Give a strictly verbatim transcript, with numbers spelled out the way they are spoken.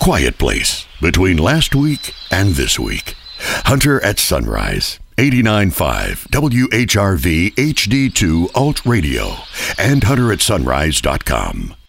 quiet place between last week and this week. Hunter at Sunrise, eighty-nine point five W H R V H D two Alt Radio, and hunter at sunrise dot com.